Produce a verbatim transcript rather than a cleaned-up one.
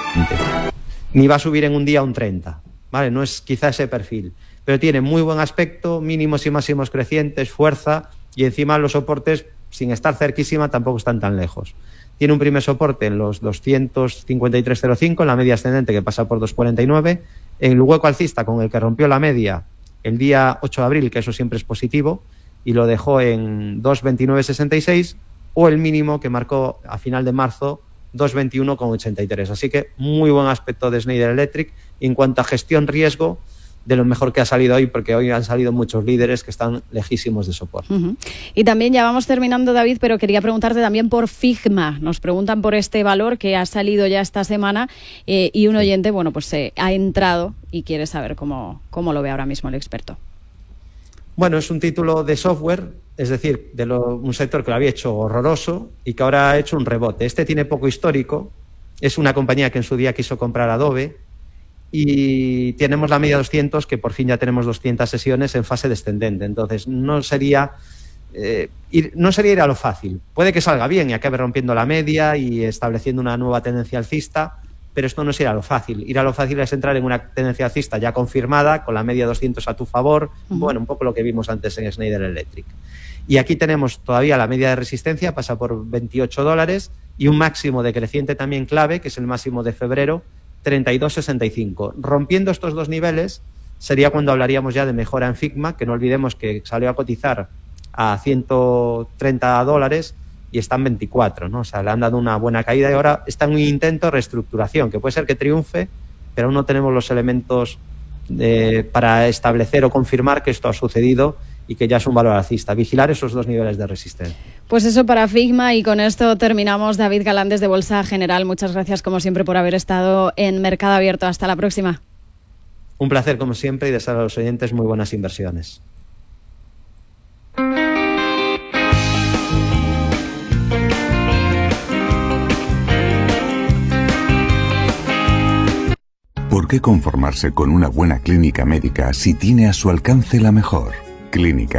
ni va a subir en un día un treinta, ¿vale? No es quizá ese perfil, pero tiene muy buen aspecto, mínimos y máximos crecientes, fuerza, y encima los soportes, sin estar cerquísima, tampoco están tan lejos. Tiene un primer soporte en los doscientos cincuenta y tres coma cero cinco, en la media ascendente que pasa por doscientos cuarenta y nueve, en el hueco alcista con el que rompió la media el día ocho de abril, que eso siempre es positivo, y lo dejó en doscientos veintinueve coma sesenta y seis, o el mínimo que marcó a final de marzo, doscientos veintiuno coma ochenta y tres. Así que muy buen aspecto de Schneider Electric. En cuanto a gestión riesgo, de lo mejor que ha salido hoy, porque hoy han salido muchos líderes que están lejísimos de soporte. Uh-huh. Y también ya vamos terminando, David, pero quería preguntarte también por Figma. Nos preguntan por este valor que ha salido ya esta semana eh, y un oyente, bueno, pues eh, ha entrado y quiere saber cómo, cómo lo ve ahora mismo el experto. Bueno, es un título de software, es decir, de lo, un sector que lo había hecho horroroso y que ahora ha hecho un rebote. Este tiene poco histórico, es una compañía que en su día quiso comprar Adobe, y tenemos la media doscientos, que por fin ya tenemos doscientas sesiones en fase descendente. Entonces no sería, eh, ir, no sería ir a lo fácil. Puede que salga bien y acabe rompiendo la media y estableciendo una nueva tendencia alcista, pero esto no es ir a lo fácil. Ir a lo fácil es entrar en una tendencia alcista ya confirmada, con la media doscientos a tu favor. Uh-huh. Bueno, un poco lo que vimos antes en Schneider Electric. Y aquí tenemos todavía la media de resistencia, pasa por veintiocho dólares, y un máximo decreciente también clave, que es el máximo de febrero, treinta y dos coma sesenta y cinco. Rompiendo estos dos niveles sería cuando hablaríamos ya de mejora en Figma, que no olvidemos que salió a cotizar a ciento treinta dólares y está en veinticuatro, ¿no? O sea, le han dado una buena caída y ahora está en un intento de reestructuración, que puede ser que triunfe, pero aún no tenemos los elementos de, para establecer o confirmar que esto ha sucedido y que ya es un valor alcista. Vigilar esos dos niveles de resistencia. Pues eso para Figma, y con esto terminamos. David Galán, desde Bolsa General, muchas gracias como siempre por haber estado en Mercado Abierto. Hasta la próxima. Un placer como siempre y desear a los oyentes muy buenas inversiones. ¿Por qué conformarse con una buena clínica médica si tiene a su alcance la mejor? Clínica